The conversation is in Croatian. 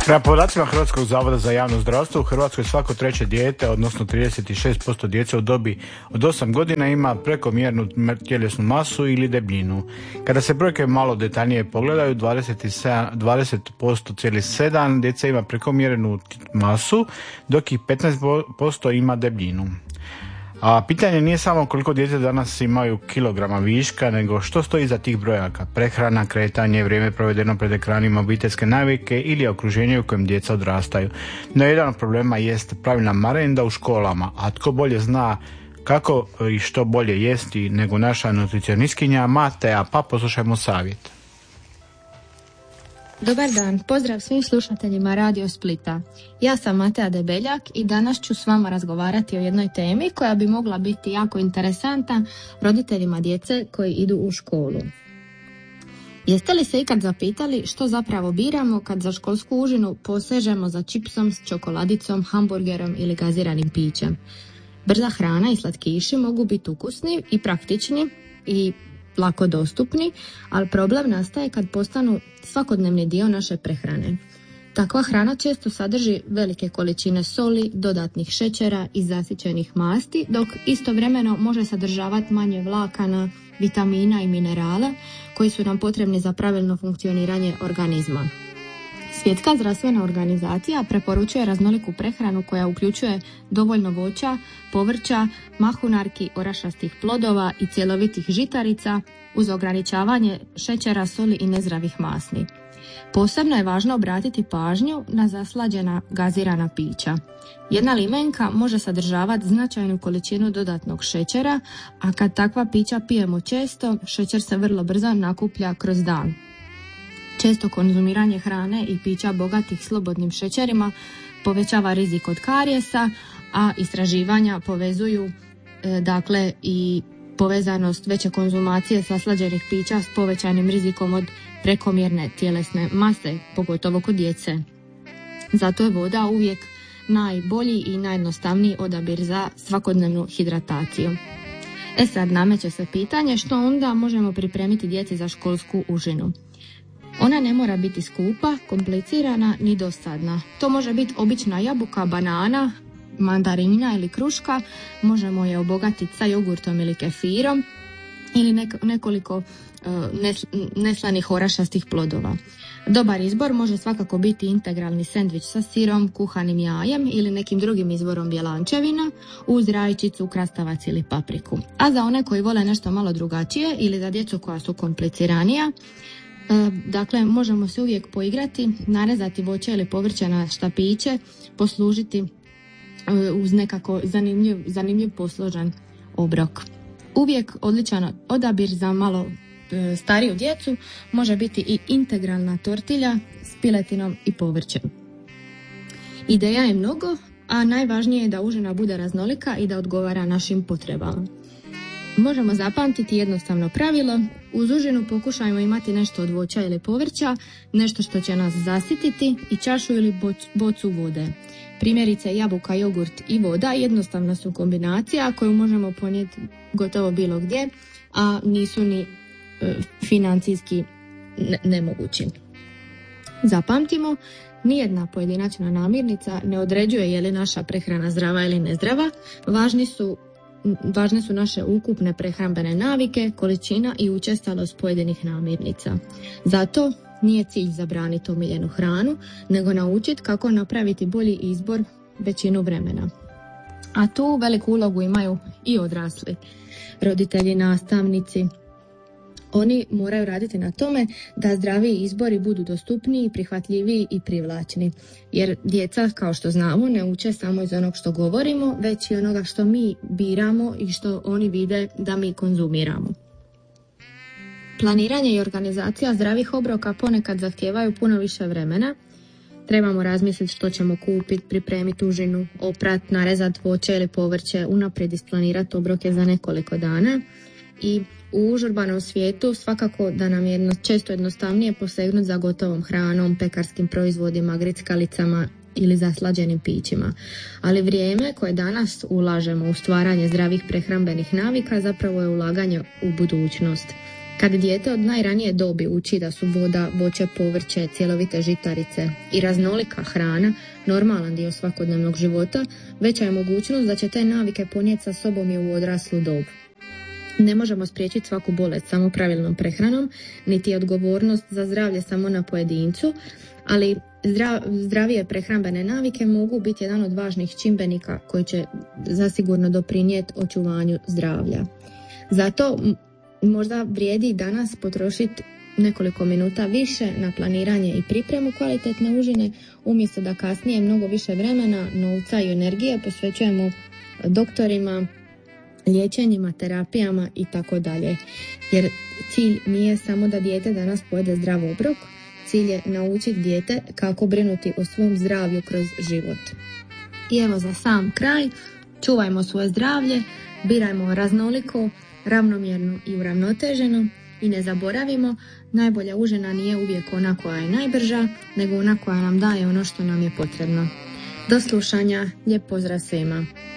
Prema podacima Hrvatskog zavoda za javno zdravstvo, u Hrvatskoj svako treće dijete, odnosno 36% djece u dobi od 8 godina ima prekomjernu tjelesnu masu ili debljinu. Kada se brojke malo detaljnije pogledaju, 20,7% djece ima prekomjernu masu, dok ih 15% ima debljinu. A pitanje nije samo koliko djece danas imaju kilograma viška, nego što stoji iza tih brojaka. Prehrana, kretanje, vrijeme provedeno pred ekranima, obiteljske navike ili okruženje u kojem djeca odrastaju. No jedan od problema jest pravilna marenda u školama, a tko bolje zna kako i što bolje jesti nego naša nutricionistkinja Mateja, pa poslušajmo savjet. Dobar dan, pozdrav svim slušateljima Radio Splita. Ja sam Mateja Debeljak i danas ću s vama razgovarati o jednoj temi koja bi mogla biti jako interesantna roditeljima djece koji idu u školu. Jeste li se ikad zapitali što zapravo biramo kad za školsku užinu posežemo za čipsom, s čokoladicom, hamburgerom ili gaziranim pićem? Brza hrana i slatkiši mogu biti ukusni i praktični i lako dostupni, ali problem nastaje kad postanu svakodnevni dio naše prehrane. Takva hrana često sadrži velike količine soli, dodatnih šećera i zasićenih masti, dok istovremeno može sadržavati manje vlakana, vitamina i minerala koji su nam potrebni za pravilno funkcioniranje organizma. Svjetska zdravstvena organizacija preporučuje raznoliku prehranu koja uključuje dovoljno voća, povrća, mahunarki, orašastih plodova i cjelovitih žitarica uz ograničavanje šećera, soli i nezdravih masni. Posebno je važno obratiti pažnju na zaslađena gazirana pića. Jedna limenka može sadržavati značajnu količinu dodatnog šećera, a kad takva pića pijemo često, šećer se vrlo brzo nakuplja kroz dan. Često konzumiranje hrane i pića bogatih slobodnim šećerima povećava rizik od karijesa, a istraživanja povezuju i povezanost veće konzumacije saslađenih pića s povećanim rizikom od prekomjerne tjelesne mase, pogotovo kod djece. Zato je voda uvijek najbolji i najjednostavniji odabir za svakodnevnu hidrataciju. Sad nameće se pitanje što onda možemo pripremiti djeci za školsku užinu. Ona ne mora biti skupa, komplicirana ni dosadna. To može biti obična jabuka, banana, mandarina ili kruška, možemo je obogatiti sa jogurtom ili kefirom ili nekoliko neslanih orašastih plodova. Dobar izbor može svakako biti integralni sendvič sa sirom, kuhanim jajem ili nekim drugim izvorom bjelančevina uz rajčicu, krastavac ili papriku. A za one koji vole nešto malo drugačije ili za djecu koja su kompliciranija, možemo se uvijek poigrati, narezati voće ili povrće na štapiće, poslužiti uz nekako zanimljiv posložen obrok. Uvijek odličan odabir za malo stariju djecu može biti i integralna tortilja s piletinom i povrćem. Ideja je mnogo, a najvažnije je da užina bude raznolika i da odgovara našim potrebama. Možemo zapamtiti jednostavno pravilo, uz užinu pokušajmo imati nešto od voća ili povrća, nešto što će nas zasititi i čašu ili bocu vode. Primjerice jabuka, jogurt i voda jednostavna su kombinacija koju možemo ponijeti gotovo bilo gdje, a nisu ni financijski nemogući. Zapamtimo, nijedna pojedinačna namirnica ne određuje je li naša prehrana zdrava ili nezdrava, važne su naše ukupne prehrambene navike, količina i učestalost pojedinih namirnica. Zato nije cilj zabraniti omiljenu hranu, nego naučiti kako napraviti bolji izbor većinu vremena. A tu veliku ulogu imaju i odrasli, roditelji, nastavnici. Oni moraju raditi na tome da zdraviji izbori budu dostupniji, prihvatljiviji i privlačni. Jer djeca, kao što znamo, ne uče samo iz onog što govorimo, već i onoga što mi biramo i što oni vide da mi konzumiramo. Planiranje i organizacija zdravih obroka ponekad zahtijevaju puno više vremena. Trebamo razmisliti što ćemo kupiti, pripremiti užinu, oprat, narezati voće ili povrće, unaprijed isplanirati obroke za nekoliko dana. I u užurbanom svijetu svakako da nam je često jednostavnije posegnuti za gotovom hranom, pekarskim proizvodima, grickalicama ili zaslađenim pićima. Ali vrijeme koje danas ulažemo u stvaranje zdravih prehrambenih navika zapravo je ulaganje u budućnost. Kad dijete od najranije dobi uči da su voda, voće, povrće, cjelovite žitarice i raznolika hrana normalan dio svakodnevnog života, veća je mogućnost da će te navike ponijeti sa sobom i u odraslu dob. Ne možemo spriječiti svaku bolest samo pravilnom prehranom, niti odgovornost za zdravlje samo na pojedincu, ali zdravije prehrambene navike mogu biti jedan od važnih čimbenika koji će zasigurno doprinijeti očuvanju zdravlja. Zato možda vrijedi danas potrošiti nekoliko minuta više na planiranje i pripremu kvalitetne užine, umjesto da kasnije mnogo više vremena, novca i energije posvećujemo doktorima, liječenjima, terapijama i tako dalje. Jer cilj nije samo da dijete danas pojede zdrav obrok, cilj je naučiti dijete kako brinuti o svom zdravlju kroz život. I evo za sam kraj, čuvajmo svoje zdravlje, birajmo raznoliko, ravnomjerno i uravnoteženo i ne zaboravimo, najbolja užina nije uvijek ona koja je najbrža, nego ona koja nam daje ono što nam je potrebno. Do slušanja, lijep pozdrav svima.